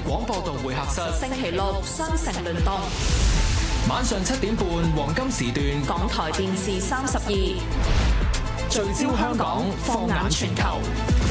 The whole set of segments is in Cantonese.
廣播道會客室， 星期六雙城聯動， 晚上7點半黃金時段， 港台電視32， 聚焦香港，放眼全球。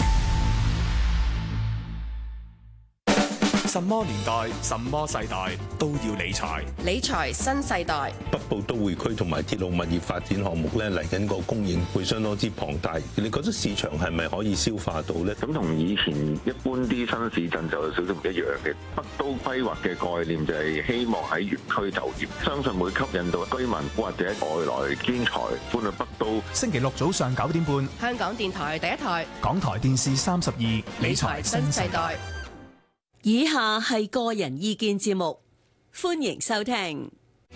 什麼年代、什麼世代都要理財。 理財新世代。 北部都會區同埋鐵路物業發展項目咧，嚟緊個供應會相當之龐大。你覺得市場係咪可以消化到咧？ 咁同以前一般啲新市鎮就有少少唔一樣嘅。北都規劃嘅概念就係希望喺園區就業，相信會吸引到居民或者外來專才搬去北都。 星期六早上9點半， 香港電台第一台， 港台電視32，理財新世代。 以下係個人意見節目，歡迎收聽。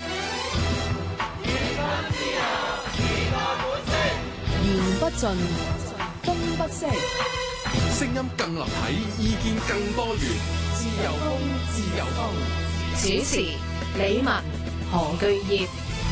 言不盡，風不息， 聲音更立體，意見更多元。自由風，自由風。 主持李文、何巨業。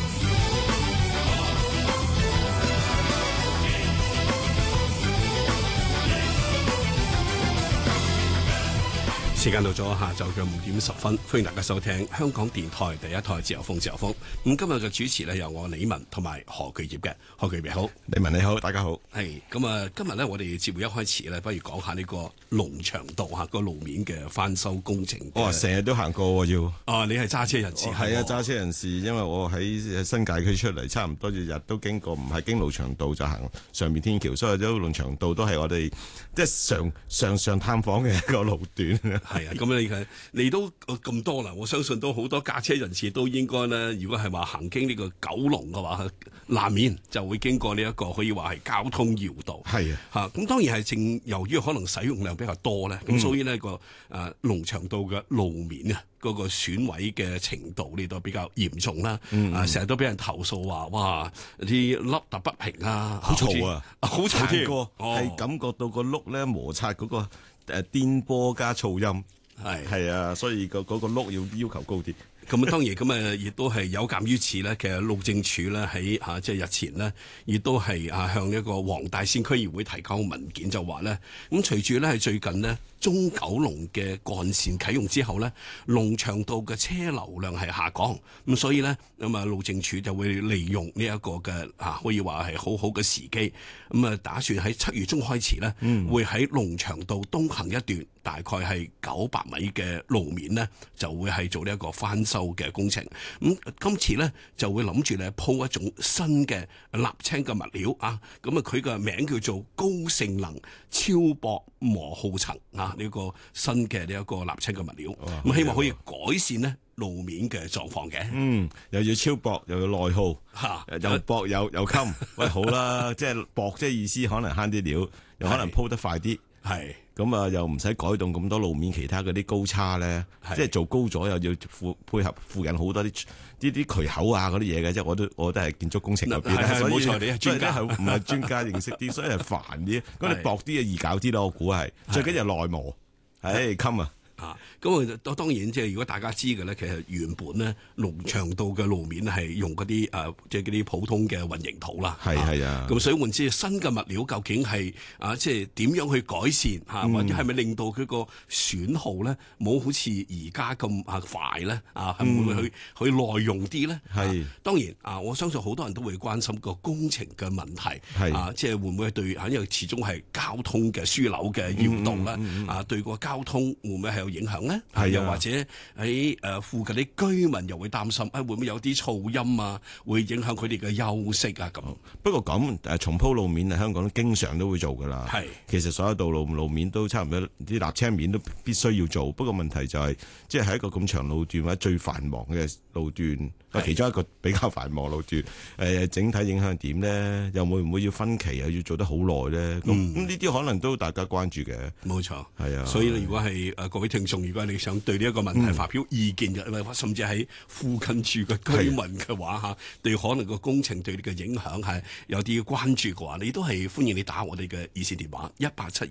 時間到咗下晝嘅5點10分，歡迎大家收聽香港電台第一台自由風。自由風咁今日嘅主持咧，由我李文同埋何巨業嘅。何巨業好， 李文你好，大家好。 係咁啊！今日咧，我哋節目一開始咧，不如講下呢個龍翔道個路面嘅翻修工程。 哇！成日都行過要。 你係揸車人士？ 係啊，揸車人士，因為我喺新界區出嚟，差唔多日日都經過，唔係經龍翔道就行上面天橋，所以都龍翔道都係我哋即係常探訪嘅一個路段。 係啊，咁你都咁多啦，我相信都好多駕車人士都應該咧，如果係話行經呢個九龍嘅話，難免就會經過呢一個可以話係交通要道。係啊，咁當然係正由於可能使用量比較多咧，咁所以呢個龍翔道嘅路面啊，嗰個損毀嘅程度呢度比較嚴重啦。成日都俾人投訴話，哇啲凹凸不平啊， 好嘈啊， 好嘈添， 係感覺到個轆咧摩擦嗰個顛簸加噪音。係啊，所以個轆要求高啲。 咁當然咁亦都係有鑑於此咧，其實路政署咧喺即係日前呢，亦都係向呢個黃大仙區議會提交文件，就話咧，咁隨住咧係最近呢，中九龍嘅幹線啟用之後咧，龍翔道嘅車流量係下降，咁所以咧路政署就會利用呢一個嘅可以話係好好嘅時機，咁打算喺7月中開始咧，會喺龍翔道東行一段大概係900米嘅路面呢，就會係做呢一個翻修嘅工程。咁今次咧就會諗住咧鋪一種新嘅瀝青嘅物料咁佢嘅名叫做高性能超薄磨耗層呢個新嘅呢一個瀝青嘅物料，咁希望可以改善呢路面嘅狀況嘅。 又要超薄，又要內耗，又薄又襟。喂，好啦，即係薄，即係意思可能慳啲料，又可能鋪得快啲。係咁又唔使改動咁多路面其他嗰啲高差咧，即係做高咗又要配合附近好多啲渠口嗰啲嘢嘅，即係我都係建築工程入邊咧， 冇錯，你係專家， 唔係專家認識啲，所以係煩啲。咁你薄啲嘅易搞啲咯，我估係最緊要內磨，襟啊！ 咁當然即係如果大家知嘅咧，其實原本咧龍翔道嘅路面係用嗰啲即係嗰啲普通嘅混凝土啦。係啊。咁所以換之新嘅物料究竟係即係點樣去改善或者係咪令到佢個損耗咧冇好似而家咁快咧係會唔會去耐用啲咧？係。當然我相信好多人都會關心個工程嘅問題。係。即係會唔會對因為始終係交通嘅樞紐嘅要道啦。對個交通會唔會係有影響咧？又或者喺附近啲居民又會擔心，會唔會有啲噪音會影響佢哋嘅休息咁？ 不過咁重鋪路面香港經常都會做噶啦。係，其實所有道路面都差唔多，啲瀝青面都必須要做。不過問題就係，即係喺一個咁長路段或者最繁忙嘅路段，其中一個比較繁忙路段，整體影響點咧？又會唔會要分期又要做得好耐咧？咁呢啲可能都大家關注嘅。冇錯，係啊。 所以如果係各位聽眾，如果你想對呢一個問題發表意見嘅，甚至喺附近住嘅居民嘅話對可能個工程對你嘅影響係有啲關注嘅話，你都係歡迎你打我哋嘅熱線電話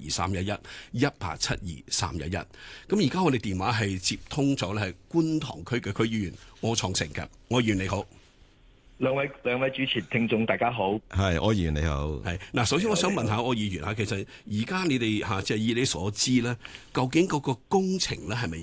1872311，1872311。咁而家我哋電話係接通咗咧，係觀塘區嘅區議員柯創盛嘅。柯議員你好。 兩位主持聽眾大家好。 係柯議員你好。 係嗱，首先我想問下柯議員其實而家你哋即係以你所知咧，究竟嗰個工程咧係咪